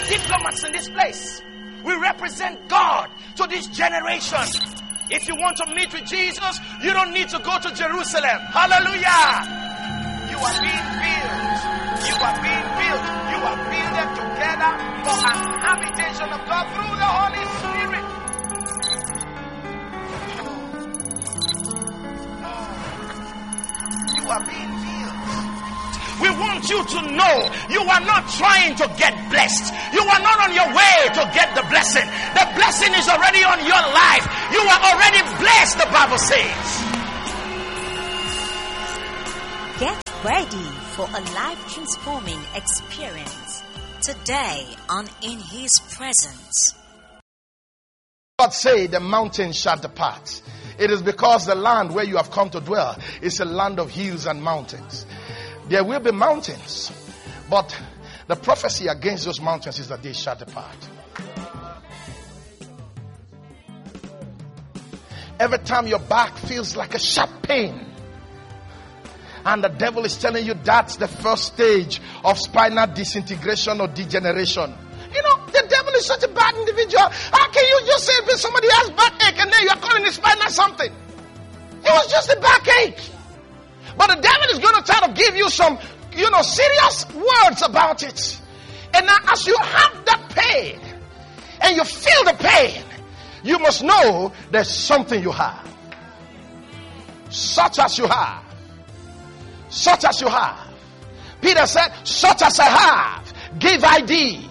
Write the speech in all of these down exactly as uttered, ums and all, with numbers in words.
are diplomats in this place. We represent God to this generation. If you want to meet with Jesus, you don't need to go to Jerusalem. Hallelujah. You are being built. You are being built. You are builded together for an habitation of God through the Holy Spirit. You are being built. We want you to know you are not trying to get blessed. You are not on your way to get the blessing. The blessing is already on your life. You are already blessed, the Bible says. Get ready for a life-transforming experience today on In His Presence. God say the mountains shall depart. It is because the land where you have come to dwell is a land of hills and mountains. There will be mountains, but the prophecy against those mountains is that they shall depart. Every time your back feels like a sharp pain, and the devil is telling you that's the first stage of spinal disintegration or degeneration. You know, the devil is such a bad individual. How can you just say if somebody has backache and then you are calling it spinal something? It was just a backache. But the devil is going to try to give you some, you know, serious words about it. And now as you have that pain and you feel the pain, you must know there's something you have. Such as you have. Such as you have. Peter said, such as I have, give I thee.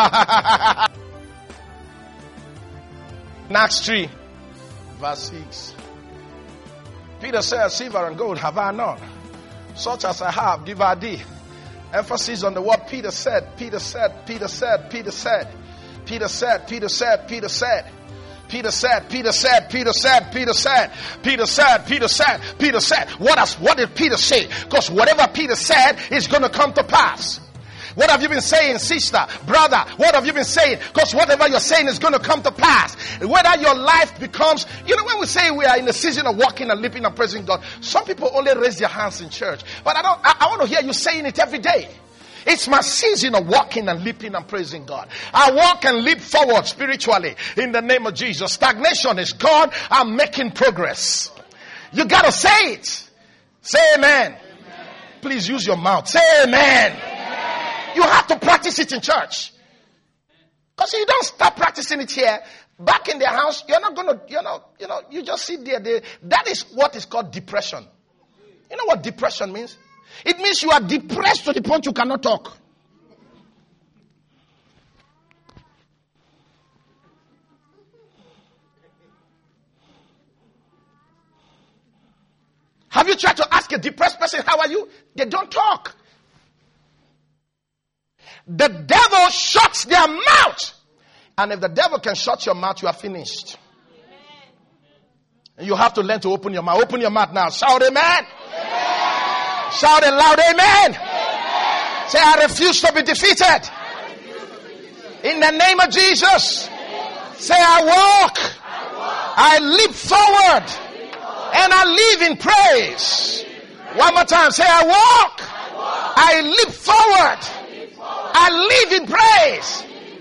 Acts three, verse six. Peter said, silver and gold have I none. Such as I have, give I thee. Emphasis on the word Peter said, Peter said, Peter said, Peter said, Peter said, Peter said, Peter said. Peter said, Peter said, Peter said, Peter said, Peter said, Peter said, Peter said. What has, what did Peter say? Because whatever Peter said is going to come to pass. What have you been saying, sister, brother? What have you been saying? Because whatever you're saying is going to come to pass. Whether your life becomes, you know, when we say we are in the season of walking and leaping and praising God, some people only raise their hands in church. But I don't, I, I want to hear you saying it every day. It's my season of walking and leaping and praising God. I walk and leap forward spiritually in the name of Jesus. Stagnation is gone. I'm making progress. You got to say it. Say amen. Amen. Please use your mouth. Say amen. Amen. You have to practice it in church. Because you don't start practicing it here. Back in the house, you're not going to, you know, you know, you just sit there. They, that is what is called depression. You know what depression means? It means you are depressed to the point you cannot talk. Have you tried to ask a depressed person, how are you? They don't talk. The devil shuts their mouth. And if the devil can shut your mouth, you are finished. And you have to learn to open your mouth. Open your mouth now. Shout amen. Amen. Shout it loud, amen. Amen. Say, I refuse to be defeated. To be defeated. In the name of Jesus. Amen. Say, I walk. I, walk. I leap forward. I leap forward. And I live in praise. I live in praise. One more time. Say, I walk. I, walk. I leap forward. I live in praise.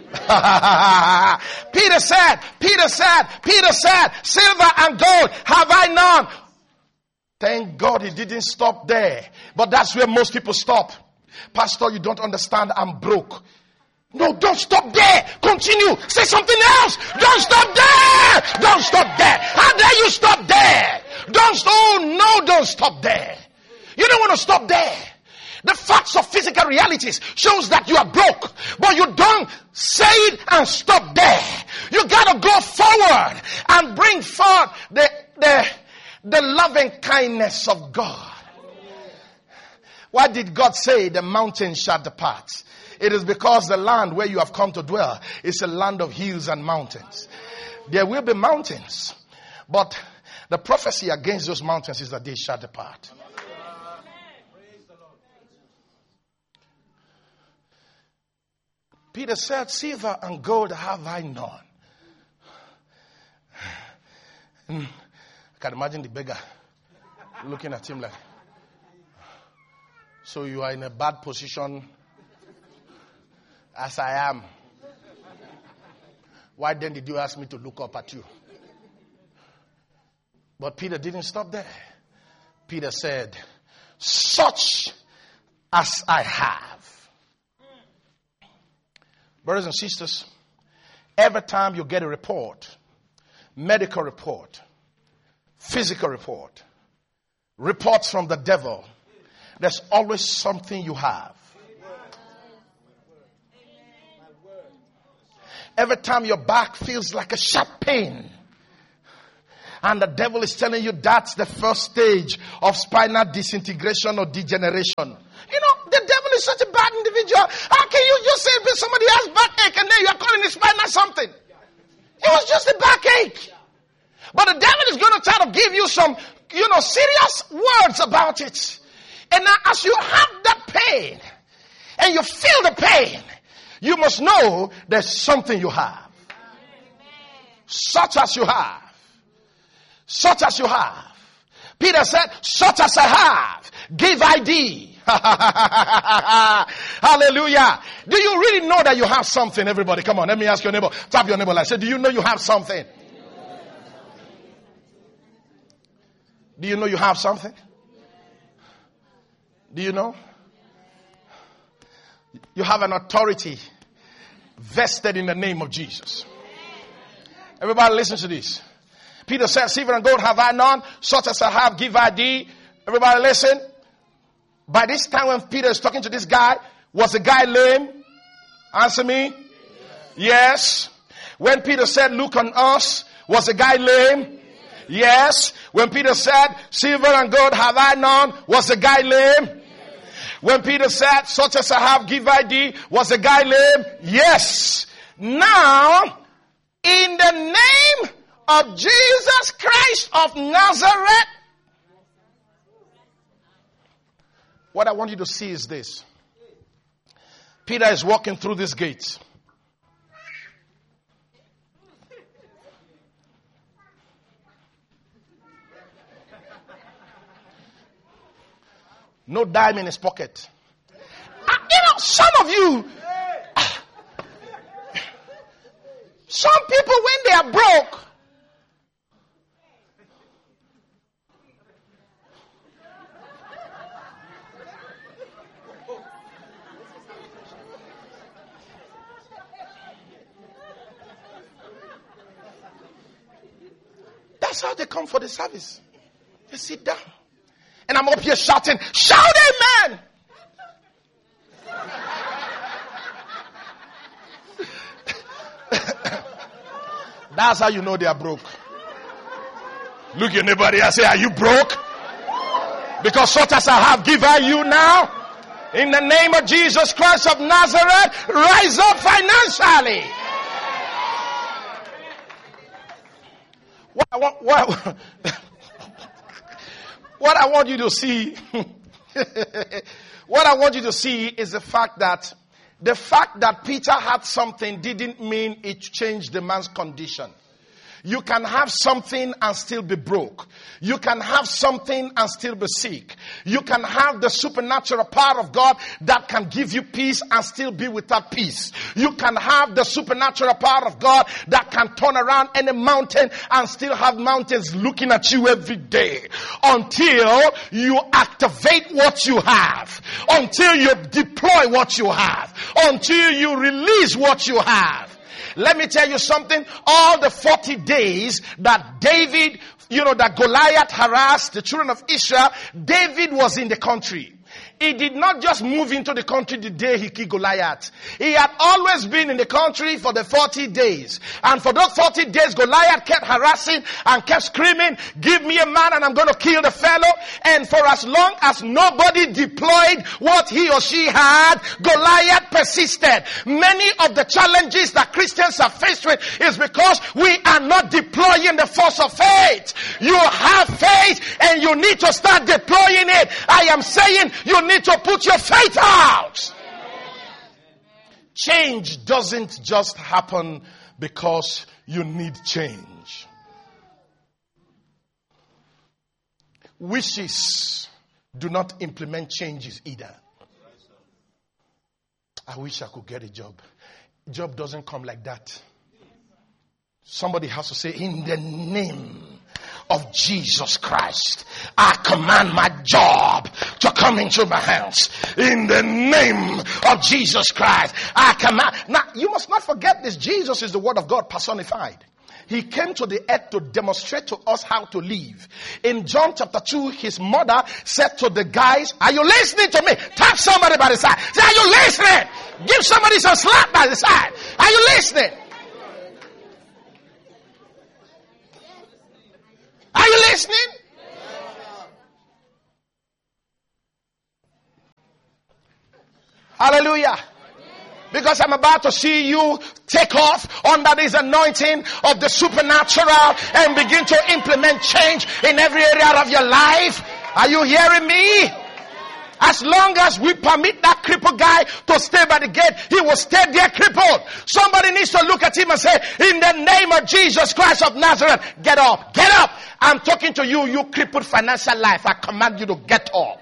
Peter said, Peter said, Peter said, silver and gold have I none. Thank God he didn't stop there. But that's where most people stop. Pastor, you don't understand. I'm broke. No, don't stop there. Continue. Say something else. Don't stop there. Don't stop there. How dare you stop there? Don't stop. Oh, no, don't stop there. You don't want to stop there. The facts of physical realities shows that you are broke. But you don't say it and stop there. You got to go forward and bring forth the, the, the loving kindness of God. Why did God say the mountains shall depart? It is because the land where you have come to dwell is a land of hills and mountains. There will be mountains. But the prophecy against those mountains is that they shall depart. Peter said, silver and gold have I none. And I can imagine the beggar looking at him like, so you are in a bad position as I am. Why then did you ask me to look up at you? But Peter didn't stop there. Peter said, such as I have. Brothers and sisters, every time you get a report, medical report, physical report, reports from the devil, there's always something you have. Every time your back feels like a sharp pain, and the devil is telling you that's the first stage of spinal disintegration or degeneration. You know, the devil is such a bad individual. How can you just say somebody has backache and then you are calling it spinal something? It was just a backache. But the devil is going to try to give you some, you know, serious words about it. And now as you have that pain and you feel the pain, you must know there's something you have. Such as you have. Such as you have. Peter said, such as I have, give I thee. Hallelujah. Do you really know that you have something? Everybody, come on, let me ask your neighbor. Tap your neighbor. I said, do you know you have something? Do you know you have something? Do you know? You have an authority vested in the name of Jesus. Everybody listen to this. Peter said, silver and gold have I none, such as I have give I thee. Everybody listen. By this time when Peter is talking to this guy, was the guy lame? Answer me. Yes. Yes. When Peter said, look on us, was the guy lame? Yes. When Peter said, silver and gold have I none, was the guy lame? When Peter said, such as I have give I thee, was the guy lame? Yes. Now, in the name of Jesus Christ of Nazareth, what I want you to see is this. Peter is walking through these gates. No dime in his pocket. Uh, you know, some of you, uh, some people when they are broke, that's how they come for the service. They sit down. And I'm up here shouting, shout amen! That's how you know they are broke. Look your neighbor there and say, are you broke? Because such as I have give I you now. In the name of Jesus Christ of Nazareth, rise up financially. What I want, what, what I want you to see, what I want you to see is the fact that the fact that Peter had something didn't mean it changed the man's condition. You can have something and still be broke. You can have something and still be sick. You can have the supernatural power of God that can give you peace and still be without peace. You can have the supernatural power of God that can turn around any mountain and still have mountains looking at you every day. Until you activate what you have. Until you deploy what you have. Until you release what you have. Let me tell you something. All the forty days that David, you know, that Goliath harassed the children of Israel, David was in the country. He did not just move into the country the day he killed Goliath. He had always been in the country for the forty days. And for those forty days, Goliath kept harassing and kept screaming, give me a man and I'm going to kill the fellow. And for as long as nobody deployed what he or she had, Goliath persisted. Many of the challenges that Christians are faced with is because we are not deploying the force of faith. You have faith and you need to start deploying it. I am saying you need to put your faith out. Change doesn't just happen because you need change. Wishes do not implement changes either. I wish I could get a job. Job doesn't come like that. Somebody has to say, in the name of Jesus Christ, I command my job to come into my hands. In the name of Jesus Christ, I command. Now, you must not forget this. Jesus is the Word of God personified. He came to the earth to demonstrate to us how to live. In John chapter two, his mother said to the guys, are you listening to me? Tap somebody by the side. Say, are you listening? Give somebody some slap by the side. Are you listening? Are you listening? Hallelujah. Because I'm about to see you take off under this anointing of the supernatural and begin to implement change in every area of your life. Are you hearing me? As long as we permit that crippled guy to stay by the gate, he will stay there crippled. Somebody needs to look at him and say, in the name of Jesus Christ of Nazareth, get up, get up. I'm talking to you, you crippled financial life. I command you to get up.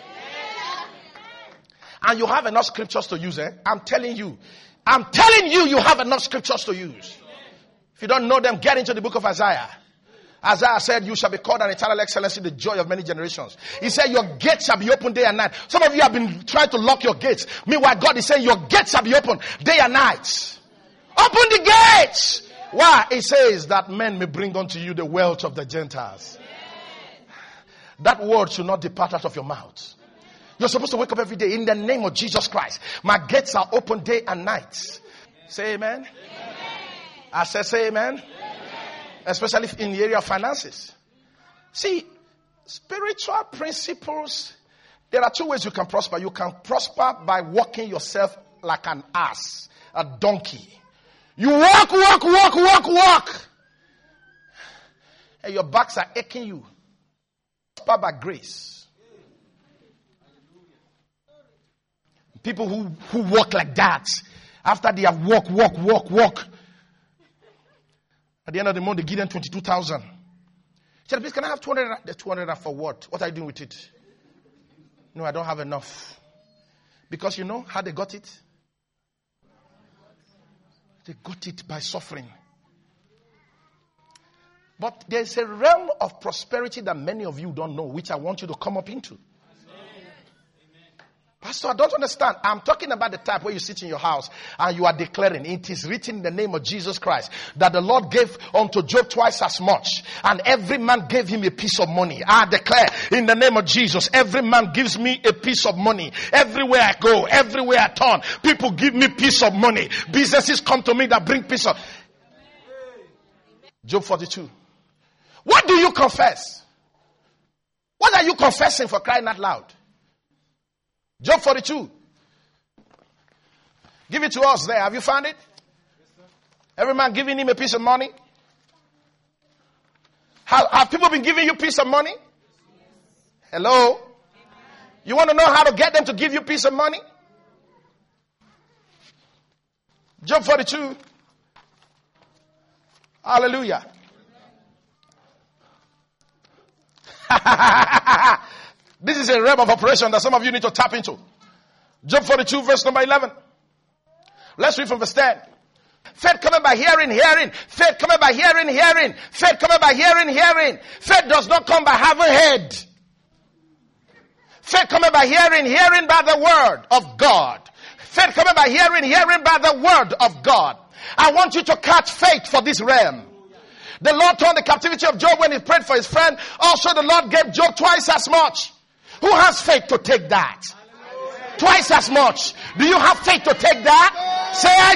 And you have enough scriptures to use, eh? I'm telling you. I'm telling you, you have enough scriptures to use. If you don't know them, get into the book of Isaiah. Isaiah said, you shall be called an eternal excellency, the joy of many generations. He said, your gates shall be open day and night. Some of you have been trying to lock your gates. Meanwhile, God is saying, your gates shall be open day and night. Open the gates. Why? It says that men may bring unto you the wealth of the Gentiles. That word should not depart out of your mouth. You're supposed to wake up every day in the name of Jesus Christ. My gates are open day and night. Say amen. Amen. I said say amen. Amen. Especially in the area of finances. See, spiritual principles, there are two ways you can prosper. You can prosper by walking yourself like an ass, a donkey. You walk, walk, walk, walk, walk. And your backs are aching you. Prosper by grace. People who, who walk like that, after they have walk, walk, walk, walk, at the end of the month, they give them twenty-two thousand. He said, please, can I have two hundred? The two hundred for what? What are you doing with it? No, I don't have enough. Because you know how they got it? They got it by suffering. But there's a realm of prosperity that many of you don't know, which I want you to come up into. Pastor, I don't understand. I'm talking about the type where you sit in your house and you are declaring, it is written in the name of Jesus Christ that the Lord gave unto Job twice as much, and every man gave him a piece of money. I declare in the name of Jesus, every man gives me a piece of money. Everywhere I go, everywhere I turn, people give me piece of money. Businesses come to me that bring piece of. Job forty-two. What do you confess? What are you confessing, for crying out loud? Job forty-two. Give it to us there. Have you found it? Every man giving him a piece of money. Have, have people been giving you a piece of money? Hello? You want to know how to get them to give you a piece of money? Job forty-two. Hallelujah. This is a realm of operation that some of you need to tap into. Job forty-two, verse number eleven. Let's read from verse ten. Faith coming by hearing, hearing. Faith coming by hearing, hearing. Faith coming by hearing, hearing. Faith does not come by having heard. Faith coming by hearing, hearing by the word of God. Faith coming by hearing, hearing by the word of God. I want you to catch faith for this realm. The Lord turned the captivity of Job when he prayed for his friend. Also the Lord gave Job twice as much. Who has faith to take that? Twice as much. Do you have faith to take that? Say, I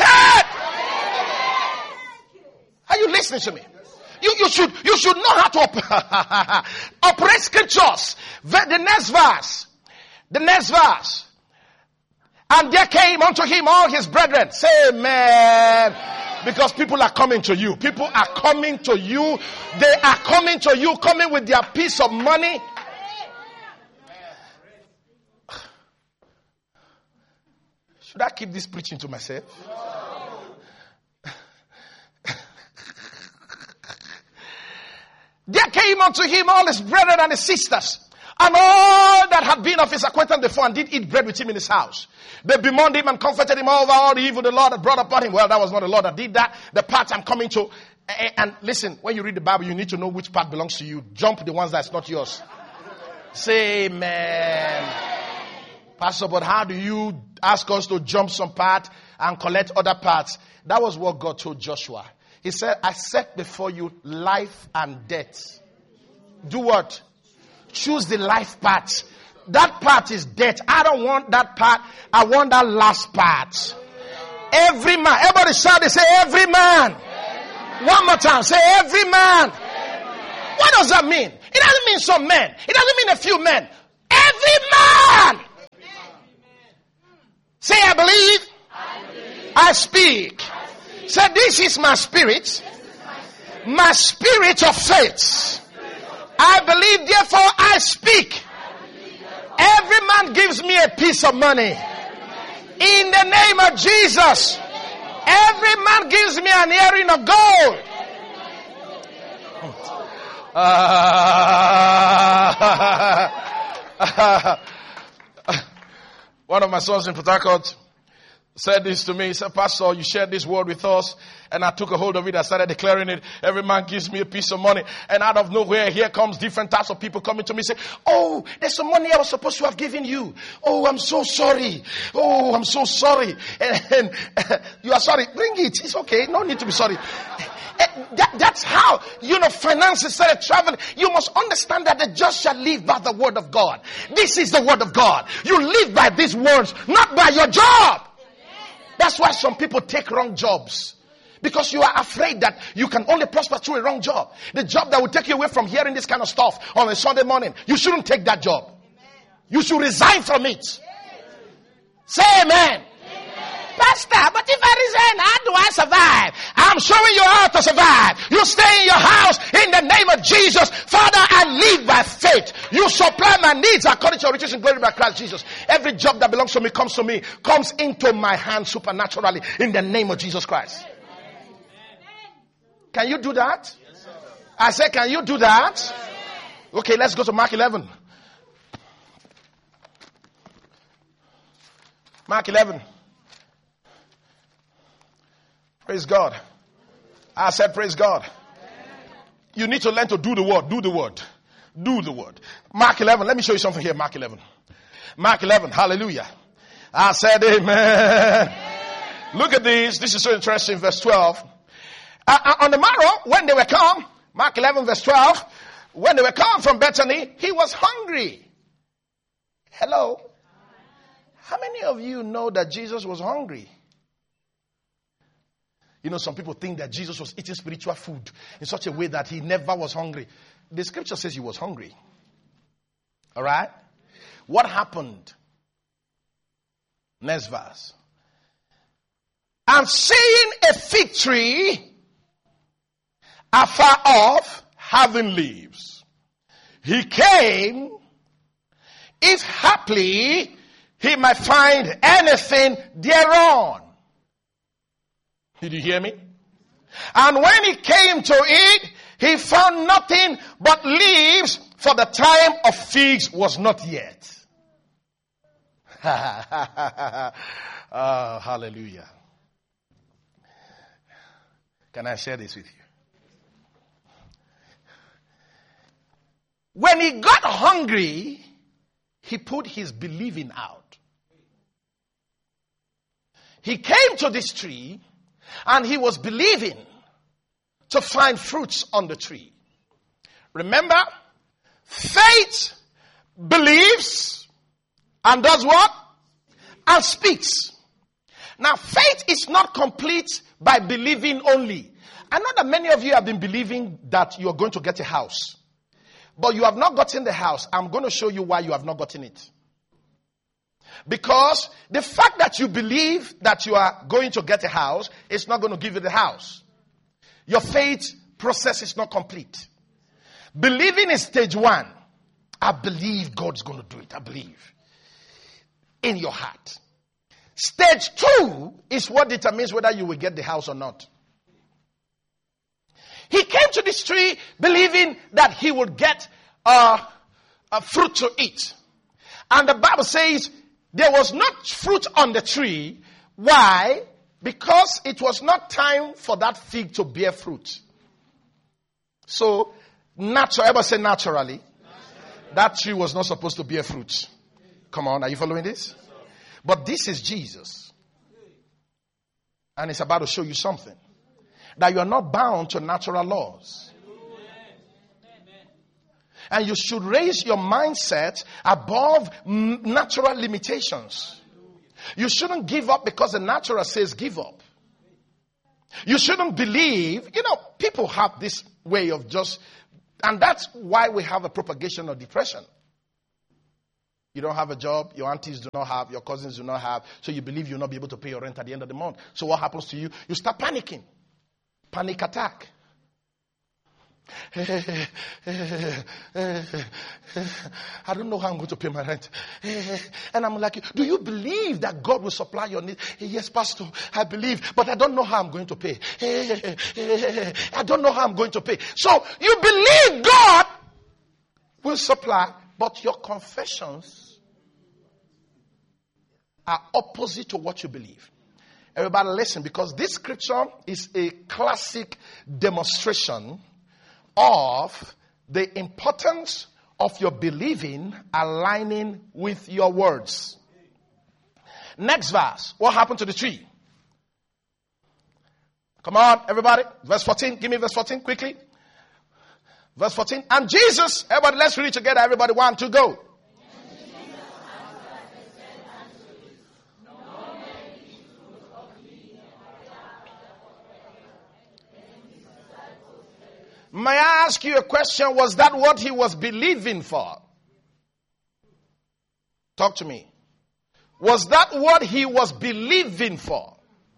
take it. Are you listening to me? You, you should you should know how to op- operate scriptures. The next verse. The next verse. And there came unto him all his brethren. Say amen. Because people are coming to you. People are coming to you. They are coming to you, coming with their piece of money. Should I keep this preaching to myself? There came unto him all his brethren and his sisters, And all that had been of his acquaintance before and did eat bread with him in his house, they bemoaned him and comforted him over all the evil the Lord had brought upon him. Well, that was not the Lord that did that. The part I'm coming to. And listen, when you read the Bible, you need to know which part belongs to you. Jump the ones that's not yours. Say amen. Pastor, but how do you ask us to jump some part and collect other parts? That was what God told Joshua. He said, I set before you life and death. Do what? Choose the life part. That part is death. I don't want that part. I want that last part. Every man. Everybody shout, they say every man. One more time. Say every man. What does that mean? It doesn't mean some men. It doesn't mean a few men. Every man. Say, I believe. I, believe. I speak. I speak. Say, this is my spirit. My, my spirit of faith. I believe, therefore I speak. Every man gives me a piece of money. In the name of Jesus. Every man gives me an earring of gold. Uh, one of my sons in Port Harcourt said this to me. He said, Pastor, you shared this word with us. And I took a hold of it. I started declaring it. Every man gives me a piece of money. And out of nowhere, here comes different types of people coming to me saying, oh, there's some money I was supposed to have given you. Oh, I'm so sorry. Oh, I'm so sorry. And, and uh, you are sorry. Bring it. It's okay. No need to be sorry. That, that's how, you know, finances started traveling. You must understand that the just shall live by the word of God. This is the word of God. You live by these words, not by your job. That's why some people take wrong jobs. Because you are afraid that you can only prosper through a wrong job. The job that will take you away from hearing this kind of stuff on a Sunday morning. You shouldn't take that job. You should resign from it. Say amen. Pastor, but if I resign, how do I survive? I'm showing you how to survive. You stay in your house in the name of Jesus. Father, I live by faith. You supply my needs according to your riches and glory by Christ Jesus. Every job that belongs to me comes to me, comes into my hand supernaturally in the name of Jesus Christ. Can you do that? I said, can you do that? Okay, let's go to Mark eleven. Mark eleven. Praise God. I said, praise God. You need to learn to do the word. Do the word. Do the word. Mark eleven. Let me show you something here. Mark eleven. Mark eleven. Hallelujah. I said, amen. Look at this. This is so interesting. Verse twelve. Uh, on the morrow, when they were come, Mark eleven, verse twelve, when they were come from Bethany, he was hungry. Hello. How many of you know that Jesus was hungry? You know, some people think that Jesus was eating spiritual food in such a way that he never was hungry. The scripture says he was hungry. All right? What happened? Next verse. And seeing a fig tree afar off, having leaves, he came, if haply he might find anything thereon. Did you hear me? And when he came to it, he found nothing but leaves, for the time of figs was not yet. Oh, hallelujah. Can I share this with you? When he got hungry, he put his believing out. He came to this tree and he was believing to find fruits on the tree. Remember, faith believes and does what? And speaks. Now, faith is not complete by believing only. I know that many of you have been believing that you are going to get a house. But you have not gotten the house. I'm going to show you why you have not gotten it. Because the fact that you believe that you are going to get a house is not going to give you the house. Your faith process is not complete. Believing is stage one. I believe God's going to do it. I believe. In your heart. Stage two is what determines whether you will get the house or not. He came to this tree believing that he would get uh, a fruit to eat. And the Bible says there was not fruit on the tree. Why? Because it was not time for that fig to bear fruit. So, natural, ever say naturally, naturally, that tree was not supposed to bear fruit. Come on, are you following this? But this is Jesus. And it's about to show you something. That you are not bound to natural laws. And you should raise your mindset above natural limitations. You shouldn't give up because the natural says give up. You shouldn't believe. You know, people have this way of just, and that's why we have a propagation of depression. You don't have a job, your aunties do not have, your cousins do not have, so you believe you'll not be able to pay your rent at the end of the month. So what happens to you? You start panicking. Panic attack. I don't know how I'm going to pay my rent. And I'm like, do you believe that God will supply your needs? Yes, Pastor, I believe, but I don't know how I'm going to pay. I don't know how I'm going to pay. So you believe God will supply, but your confessions are opposite to what you believe. Everybody listen, because this scripture is a classic demonstration of the importance of your believing aligning with your words. Next verse. What happened to the tree? Come on, everybody. Verse fourteen. Give me verse fourteen quickly. Verse fourteen. And Jesus, everybody, let's read it together. Everybody, one, two, go. May I ask you a question? Was that what he was believing for? Talk to me. Was that what he was believing for?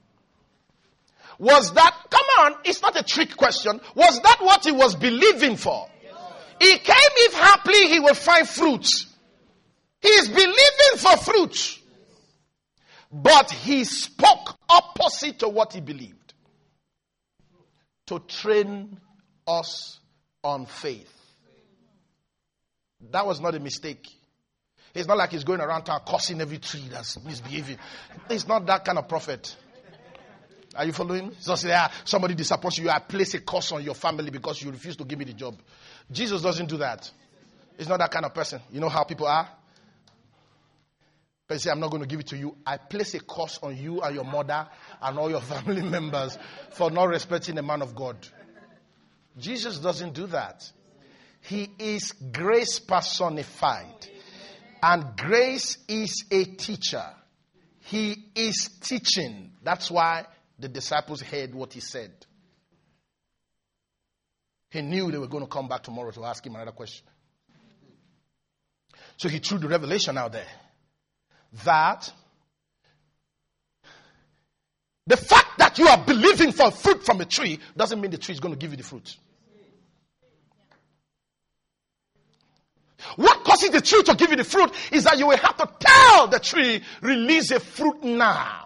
Was that, come on, it's not a trick question. Was that what he was believing for? He came if happily he will find fruit. He is believing for fruit. But he spoke opposite to what he believed. To train us on faith. That was not a mistake. It's not like he's going around town cursing every tree that's misbehaving. He's not that kind of prophet. Are you following? So say, ah, somebody disappoints you, I place a curse on your family because you refuse to give me the job. Jesus doesn't do that. He's not that kind of person. You know how people are? They say, I'm not going to give it to you. I place a curse on you and your mother and all your family members for not respecting a man of God. Jesus doesn't do that. He is grace personified. And grace is a teacher. He is teaching. That's why the disciples heard what he said. He knew they were going to come back tomorrow to ask him another question. So he threw the revelation out there. That the fact that you are believing for fruit from a tree doesn't mean the tree is going to give you the fruit. What causes the tree to give you the fruit is that you will have to tell the tree, release a fruit now.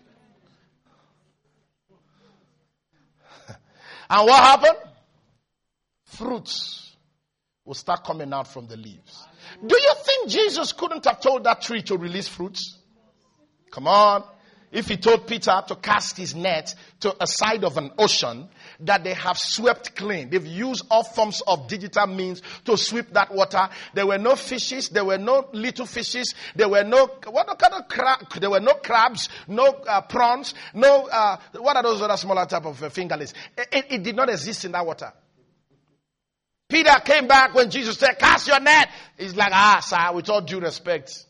And what happened? Fruits will start coming out from the leaves. Do you think Jesus couldn't have told that tree to release fruits? Come on. If he told Peter to cast his net to a side of an ocean that they have swept clean. They've used all forms of digital means to sweep that water. There were no fishes. There were no little fishes. There were no, what kind of crab? There were no crabs, no uh, prawns, no, uh, what are those other smaller type of uh, fingerlings? It, it did not exist in that water. Peter came back when Jesus said, cast your net. He's like, ah, sir, with all due respect.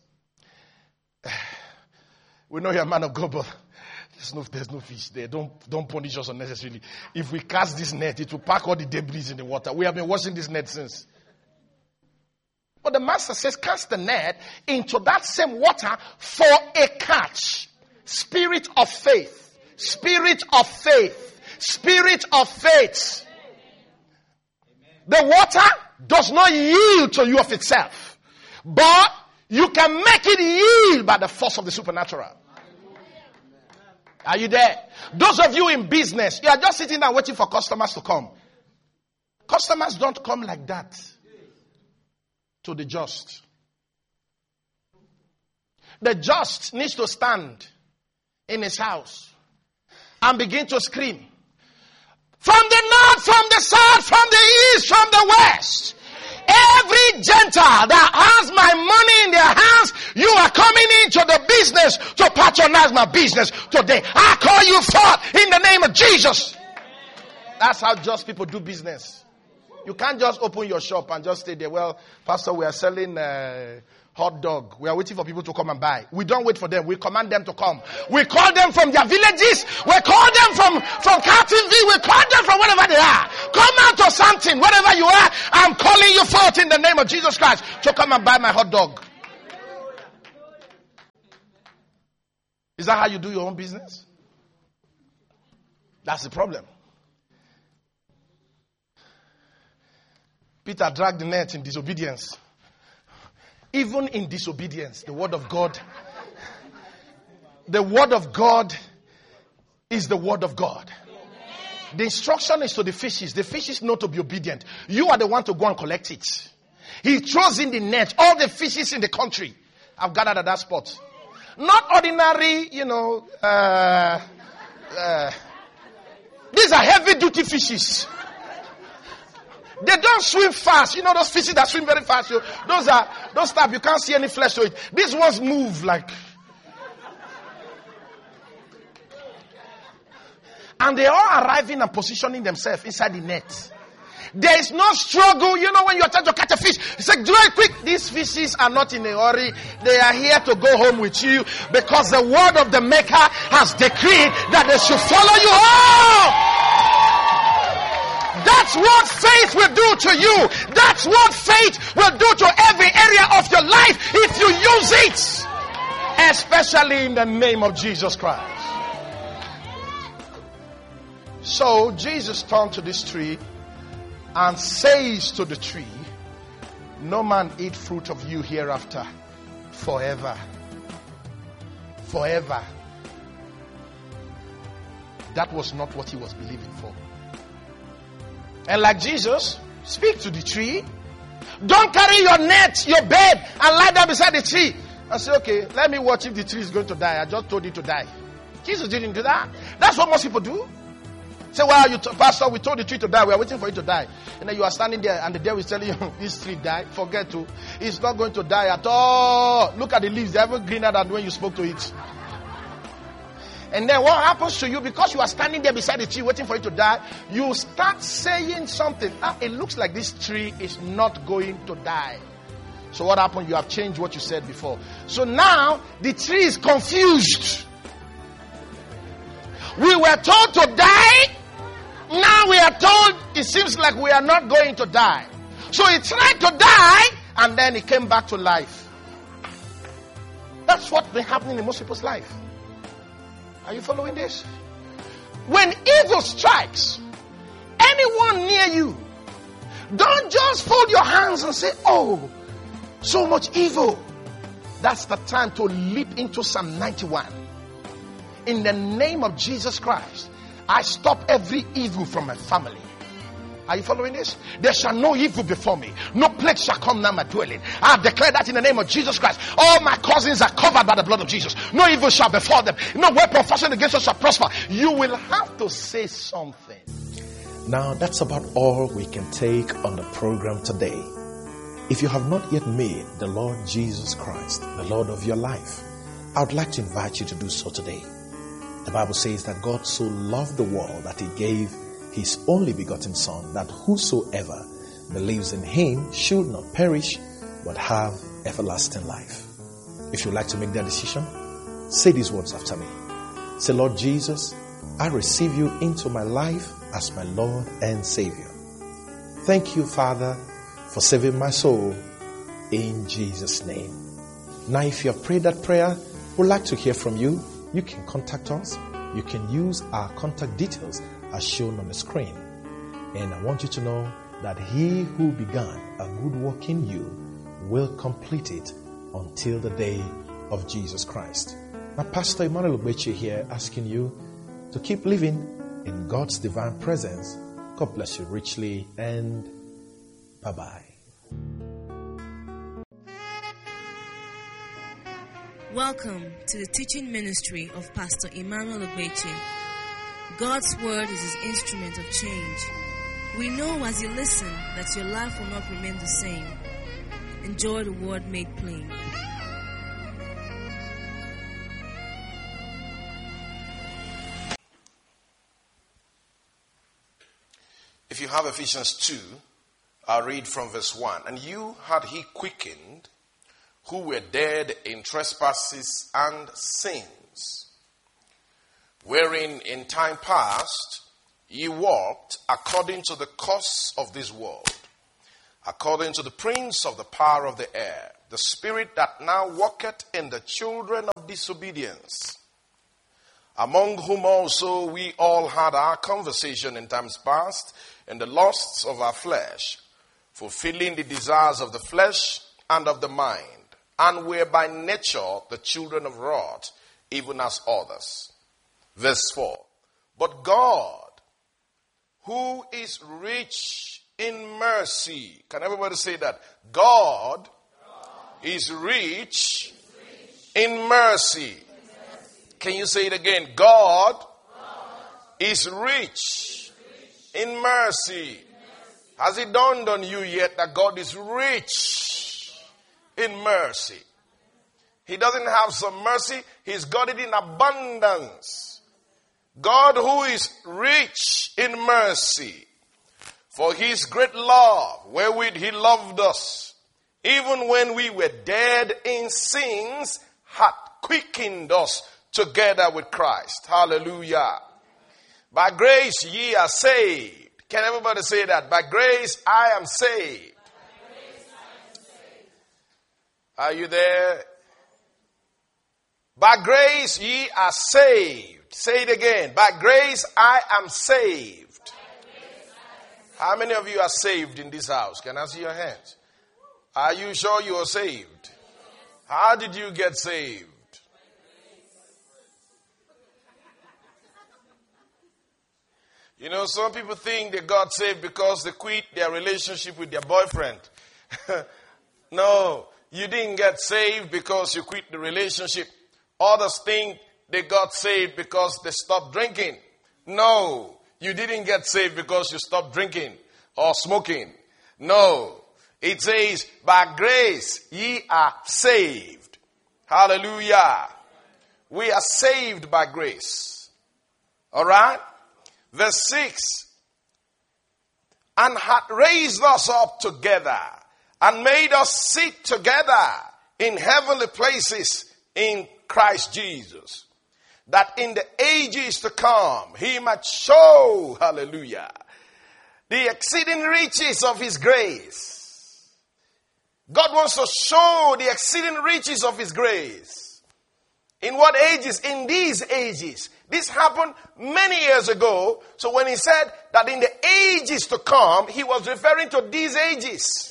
We know you're a man of God, but there's no, there's no fish there. Don't, don't punish us unnecessarily. If we cast this net, it will pack all the debris in the water. We have been washing this net since. But the master says, cast the net into that same water for a catch. Spirit of faith. Spirit of faith. Spirit of faith. The water does not yield to you of itself. But you can make it yield by the force of the supernatural. Are you there? Those of you in business, you are just sitting there waiting for customers to come. Customers don't come like that. to the just. The just needs to stand in his house and begin to scream. From the north, from the south, from the east, from the west. Every Gentile that has my money in their hands, you are coming into the business to patronize my business today. I call you forth in the name of Jesus. That's how just people do business. You can't just open your shop and just stay there. Well, Pastor, we are selling uh, hot dog. We are waiting for people to come and buy. We don't wait for them. We command them to come. We call them from their villages. We call them from, from Carltonville. We call them from wherever they are. Come out to something, wherever you are. I'm calling you forth in the name of Jesus Christ to come and buy my hot dog. Is that how you do your own business? That's the problem. Peter dragged the net in disobedience. Even in disobedience, the word of God, the word of God is the word of God. The instruction is to the fishes. The fishes know to be obedient. You are the one to go and collect it. He throws in the net. All the fishes in the country have gathered at that spot. Not ordinary, you know, uh, uh, these are heavy duty fishes. They don't swim fast. You know those fishes that swim very fast. You, those are those stuff you can't see any flesh to it. These ones move like. And they are arriving and positioning themselves inside the net. There is no struggle. You know when you are trying to catch a fish, it's like, do it quick. These fishes are not in a hurry. They are here to go home with you because the word of the Maker has decreed that they should follow you home. That's what faith will do to you. That's what faith will do to every area of your life if you use it. Especially in the name of Jesus Christ. So Jesus turned to this tree and says to the tree, no man eat fruit of you hereafter forever. Forever. That was not what he was believing for. And like Jesus, speak to the tree. Don't carry your net, your bed, and lie down beside the tree and say, okay, let me watch if the tree is going to die. I just told you to die. Jesus didn't do that. That's what most people do. Say, well, you t- Pastor, we told the tree to die. We are waiting for it to die. And then you are standing there and the devil is telling you, this tree died. Forget to. It's not going to die at all. Look at the leaves. They're even greener than when you spoke to it. And then what happens to you, because you are standing there beside the tree waiting for it to die, you start saying something. Ah, it looks like this tree is not going to die. So what happened? You have changed what you said before. So now the tree is confused. We were told to die. Now we are told it seems like we are not going to die. So he tried to die and then he came back to life. That's what's been happening in most people's life. Are you following this? When evil strikes anyone near you, don't just fold your hands and say, oh, so much evil. That's the time to leap into Psalm ninety-one. In the name of Jesus Christ, I stop every evil from my family. Are you following this? There shall no evil before me. No plague shall come near my dwelling. I declare that in the name of Jesus Christ. All my cousins are covered by the blood of Jesus. No evil shall befall them. No weapon fashioned against us shall prosper. You will have to say something. Now that's about all we can take on the program today. If you have not yet made the Lord Jesus Christ the Lord of your life, I would like to invite you to do so today. The Bible says that God so loved the world that he gave his only begotten Son, that whosoever believes in him should not perish, but have everlasting life. If you'd like to make that decision, say these words after me. Say, Lord Jesus, I receive you into my life as my Lord and Savior. Thank you, Father, for saving my soul in Jesus' name. Now, if you have prayed that prayer, we'd like to hear from you. You can contact us. You can use our contact details as shown on the screen. And I want you to know that he who began a good work in you will complete it until the day of Jesus Christ. Now, Pastor Emmanuel Ogbeche here asking you to keep living in God's divine presence. God bless you richly and bye-bye. Welcome to the teaching ministry of Pastor Emmanuel Ogbeche. God's word is his instrument of change. We know as you listen that your life will not remain the same. Enjoy the word made plain. If you have Ephesians two, I'll read from verse one. And you had he quickened who were dead in trespasses and sins, wherein in time past ye walked according to the course of this world, according to the prince of the power of the air, the spirit that now walketh in the children of disobedience, among whom also we all had our conversation in times past, in the lusts of our flesh, fulfilling the desires of the flesh and of the mind, and were by nature the children of wrath, even as others. Verse four. But God, who is rich in mercy. Can everybody say that? God, God is, rich is rich in mercy. In mercy. Can you say it again? God, God is rich, rich in mercy. In mercy. Has it dawned on you yet that God is rich in mercy? He doesn't have some mercy. He's got it in abundance. God who is rich in mercy, for his great love, wherewith he loved us, even when we were dead in sins, hath quickened us together with Christ. Hallelujah. By grace ye are saved. Can everybody say that? By grace I am saved. By grace I am saved. Are you there? By grace ye are saved. Say it again. By grace I am saved. How many of you are saved in this house? Can I see your hands? Are you sure you are saved? How did you get saved? You know, some people think they got saved because they quit their relationship with their boyfriend. No, you didn't get saved because you quit the relationship. Others think they got saved because they stopped drinking. No, you didn't get saved because you stopped drinking or smoking. No, it says, by grace ye are saved. Hallelujah. We are saved by grace. All right? Verse six. And hath raised us up together and made us sit together in heavenly places in Christ Jesus, that in the ages to come he might show, hallelujah, the exceeding riches of his grace. God wants to show the exceeding riches of his grace. In what ages? In these ages. This happened many years ago. So when he said that in the ages to come, he was referring to these ages.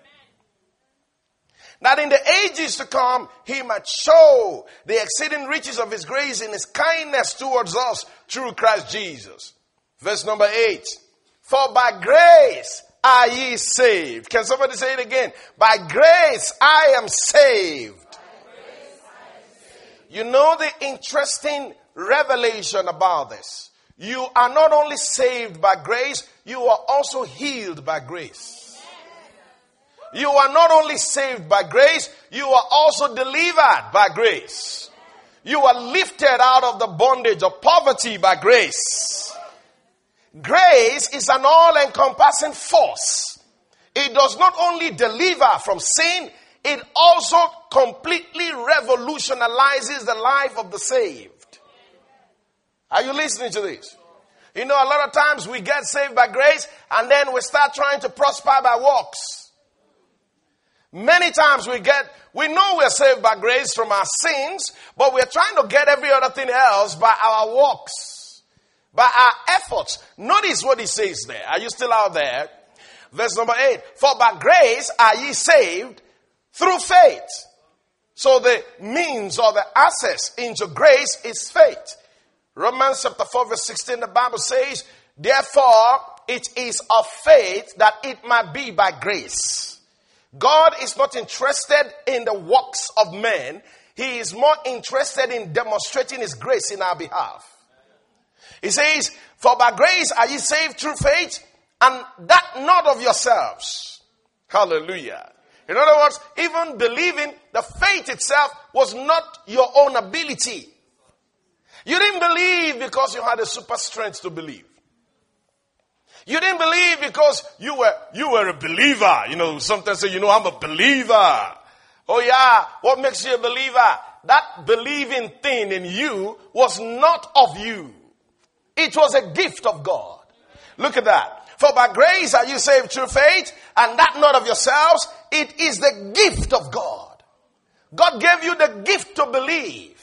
That in the ages to come, he might show the exceeding riches of his grace in his kindness towards us through Christ Jesus. Verse number eight. For by grace are ye saved. Can somebody say it again? By grace I am saved. You know the interesting revelation about this. You are not only saved by grace, you are also healed by grace. You are not only saved by grace, you are also delivered by grace. You are lifted out of the bondage of poverty by grace. Grace is an all-encompassing force. It does not only deliver from sin, it also completely revolutionizes the life of the saved. Are you listening to this? You know, a lot of times we get saved by grace and then we start trying to prosper by works. Many times we get, we know we're saved by grace from our sins, but we're trying to get every other thing else by our works, by our efforts. Notice what he says there. Are you still out there? Verse number eight. For by grace are ye saved through faith. So the means or the access into grace is faith. Romans chapter four verse sixteen, the Bible says, therefore it is of faith that it might be by grace. God is not interested in the works of men. He is more interested in demonstrating his grace in our behalf. He says, for by grace are ye saved through faith, and that not of yourselves. Hallelujah. In other words, even believing, the faith itself was not your own ability. You didn't believe because you had a super strength to believe. You didn't believe because you were, you were a believer. You know, sometimes say, you know, I'm a believer. Oh yeah, what makes you a believer? That believing thing in you was not of you. It was a gift of God. Look at that. For by grace are you saved through faith, and that not of yourselves. It is the gift of God. God gave you the gift to believe.